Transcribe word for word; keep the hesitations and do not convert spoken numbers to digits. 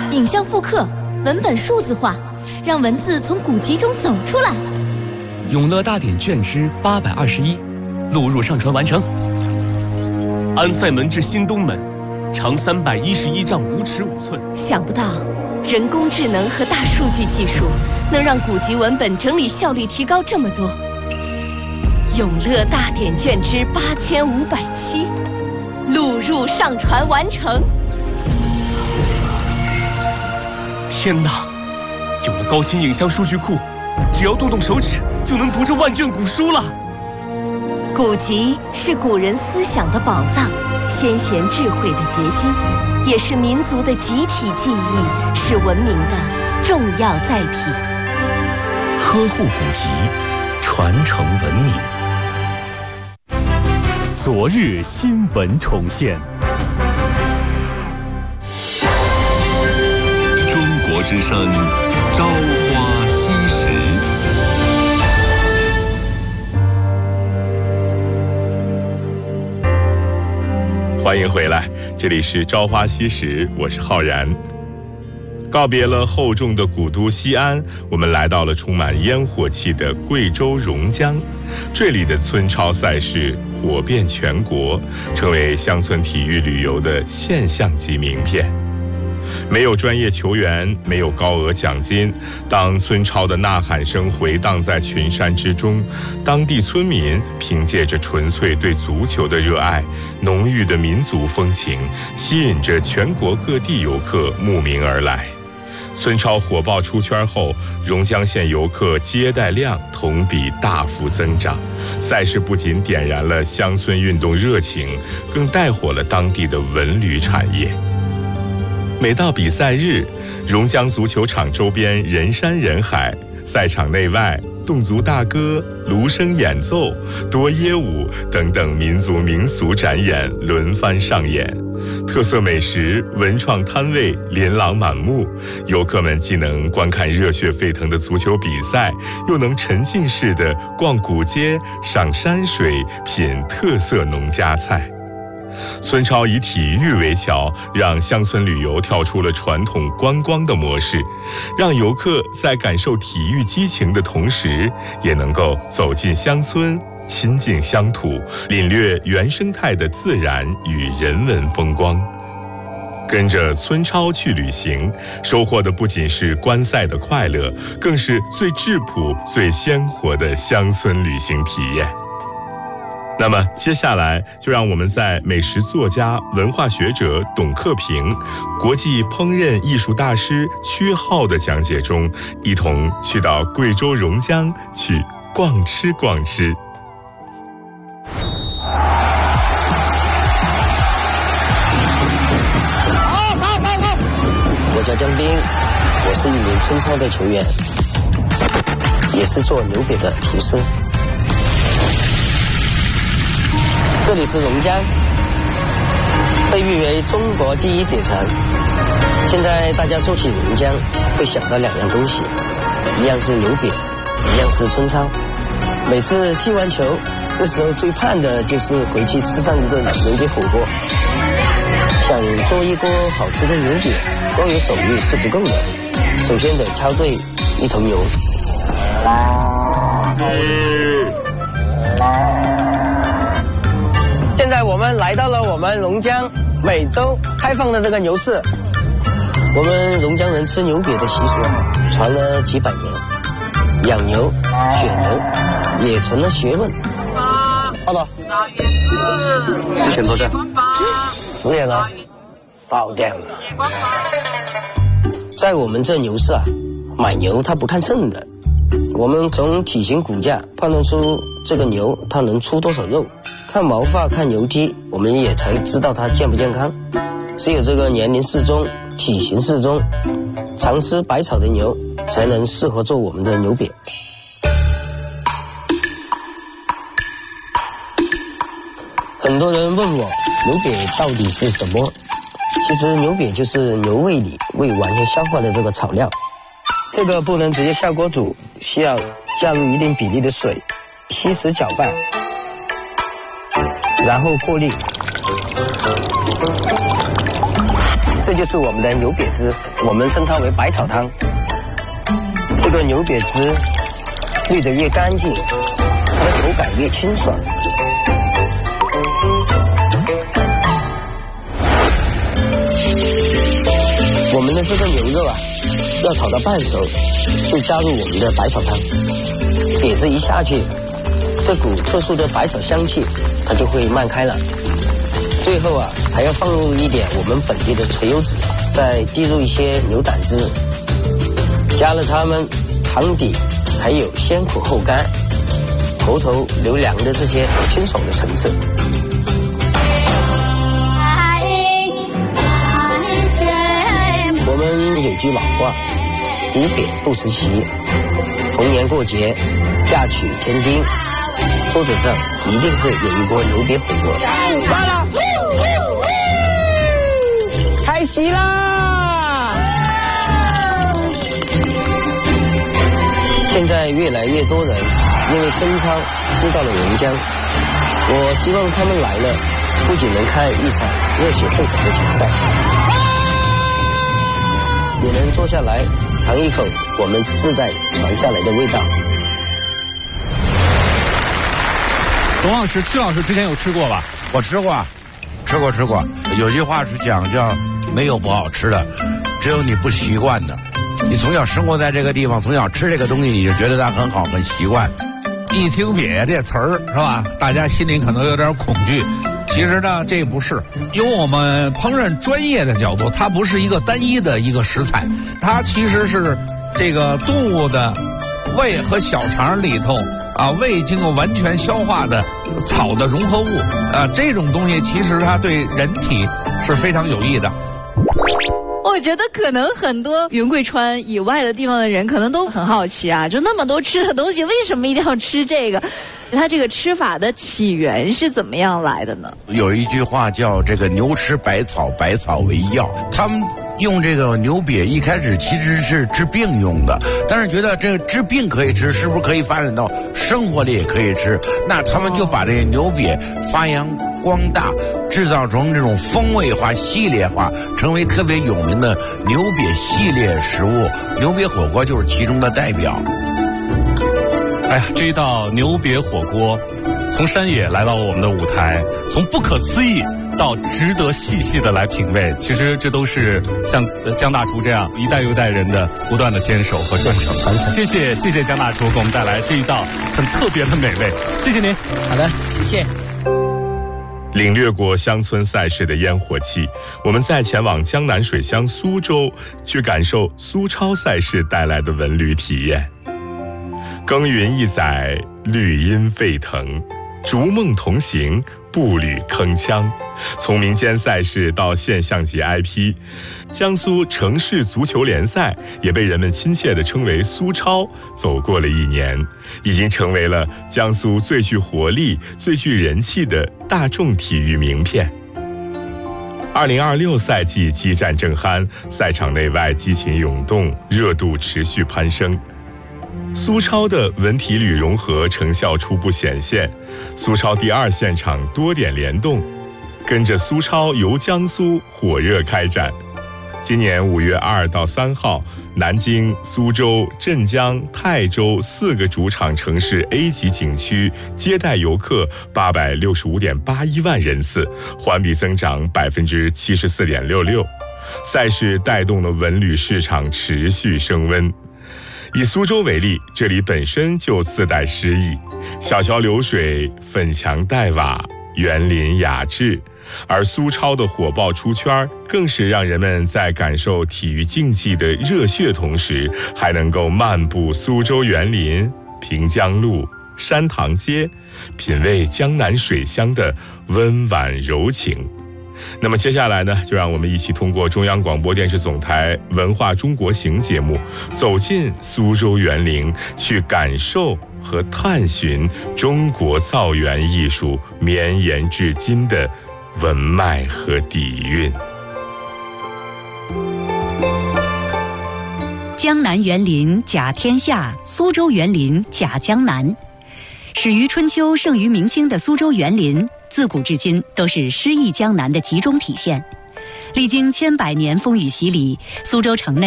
影像复刻，文本数字化，让文字从古籍中走出来。 永乐大典卷之八百二十一，录入上传完成。 安塞门至新东门，长三百一十一丈五尺五寸。 想不到，人工智能和大数据技术能让古籍文本整理效率提高这么多。永乐大典卷之八千五百七，录入上传完成。 天哪！有了高清影像数据库，只要动动手指就能读这万卷古书了。 古籍是古人思想的宝藏，先贤智慧的结晶，也是民族的集体记忆，是文明的重要载体。 呵护古籍，传承文明。 昨日新闻重现。 中国之声，朝花夕拾。 欢迎回来，这里是朝花夕拾，我是浩然。告别了厚重的古都西安，我们来到了充满烟火气的贵州榕江。这里的村超赛事火遍全国，成为乡村体育旅游的现象级名片。没有专业球员，没有高额奖金，当村超的呐喊声回荡在群山之中，当地村民凭借着纯粹对足球的热爱，浓郁的民族风情，吸引着全国各地游客慕名而来。村超火爆出圈后，榕江县游客接待量同比大幅增长。赛事不仅点燃了乡村运动热情，更带火了当地的文旅产业。每到比赛日，榕江足球场周边人山人海，赛场内外侗族大歌、芦笙演奏、多耶舞等等民族民俗展演轮番上演，特色美食、文创摊位琳琅满目，游客们既能观看热血沸腾的足球比赛，又能沉浸式的逛古街、赏山水、品特色农家菜。村超以体育为桥，让乡村旅游跳出了传统观光的模式，让游客在感受体育激情的同时，也能够走进乡村，亲近乡土，领略原生态的自然与人文风光。跟着村超去旅行，收获的不仅是观赛的快乐，更是最质朴、最鲜活的乡村旅行体验。那么接下来就让我们在美食作家、文化学者董克平、国际烹饪艺术大师屈浩的讲解中，一同去到贵州榕江去逛吃逛吃。 我叫江斌，我是一名村超的球员，也是做牛瘪的厨师。这里是榕江，被誉为中国第一铁城。现在大家说起榕江，会想到两样东西，一样是牛瘪，一样是村超。每次踢完球，这时候最盼的就是回去吃上一顿牛瘪火锅。想做一锅好吃的牛瘪，光有手艺是不够的，首先得挑对一头牛。现在我们来到了我们榕江每周开放的这个牛市。我们榕江人吃牛瘪的习俗传了几百年，养牛、选牛也成了学问。好了，几点多的？十点了，早点了。在我们这牛市啊，买牛它不看秤的，我们从体型骨架判断出这个牛它能出多少肉，看毛发看牛蹄，我们也才知道它健不健康。只有这个年龄适中、体型适中、常吃百草的牛，才能适合做我们的牛瘪。很多人问我牛瘪到底是什么？其实牛瘪就是牛胃里未完全消化的这个草料，这个不能直接下锅煮，需要加入一定比例的水，稀释搅拌，然后过滤。 这就是我们的牛瘪汁，我们称它为百草汤。这个牛瘪汁滤得越干净，它的口感越清爽。我们的这个牛肉啊，要炒到半熟，就加入我们的百草汤。瘪汁一下去，这股特殊的百草香气，它就会漫开了。最后啊，还要放入一点我们本地的垂油脂，再滴入一些牛胆汁，加了它们，汤底才有先苦后甘、喉头留凉的这些清爽的层次。我们有句老话，无瘪不成席。逢年过节，嫁娶添丁，桌子上一定会有一锅牛瘪火锅。来了，开席啦！现在越来越多人因为春操知道了榕江，我希望他们来了，不仅能看一场热血沸腾的球赛，也能坐下来尝一口我们世代传下来的味道。 董老师，曲老师之前有吃过吧？ 我吃过，吃过吃过。有句话是讲叫没有不好吃的，只有你不习惯的。你从小生活在这个地方，从小吃这个东西，你就觉得它很好，很习惯。 一听瘪这词儿是吧？大家心里可能有点恐惧。其实呢，这不是由我们烹饪专业的角度，它不是一个单一的一个食材，它其实是这个动物的胃和小肠里头啊未经过完全消化的草的融合物啊，这种东西其实它对人体是非常有益的。 我觉得可能很多云贵川以外的地方的人可能都很好奇啊，就那么多吃的东西，为什么一定要吃这个？它这个吃法的起源是怎么样来的呢？ 有一句话叫这个牛吃百草，百草为药。他们用这个牛瘪一开始其实是治病用的，但是觉得这个治病可以吃，是不是可以发展到生活里也可以吃？那他们就把这个牛瘪发扬光大，制造成这种风味化、系列化，成为特别有名的牛瘪系列食物。牛瘪火锅就是其中的代表。 哎呀，这一道牛瘪火锅，从山野来到我们的舞台，从不可思议到值得细细的来品味，其实这都是像江大厨这样一代又一代人的不断的坚守和传承。传承。谢谢谢谢江大厨给我们带来这一道很特别的美味，谢谢您。 好的，谢谢。 领略过乡村赛事的烟火气，我们再前往江南水乡苏州，去感受苏超赛事带来的文旅体验。耕耘一载，绿荫沸腾，逐梦同行，步履铿锵。从民间赛事到现象级 I P， 江苏城市足球联赛也被人们亲切地称为苏超，走过了一年，已经成为了江苏最具活力、最具人气的大众体育名片。二零二六赛季激战正酣，赛场内外激情涌动，热度持续攀升。苏超的文体旅融合成效初步显现，苏超第二现场多点联动，跟着苏超游江苏火热开展。今年五月二到三号，南京、苏州、镇江、泰州四个主场城市 A 级景区接待游客八百六十五点八一万人次，环比增长百分之七十四点六六。赛事带动了文旅市场持续升温。以苏州为例，这里本身就自带诗意，小桥流水，粉墙黛瓦，园林雅致。而苏超的火爆出圈，更是让人们在感受体育竞技的热血同时，还能够漫步苏州园林、平江路、山塘街，品味江南水乡的温婉柔情。那么接下来呢，就让我们一起通过中央广播电视总台《文化中国行》节目，走进苏州园林，去感受和探寻中国造园艺术绵延至今的文脉和底蕴。 江南园林甲天下，苏州园林甲江南。始于春秋，盛于明清的苏州园林，自古至今都是诗意江南的集中体现。 历经千百年风雨洗礼，苏州城内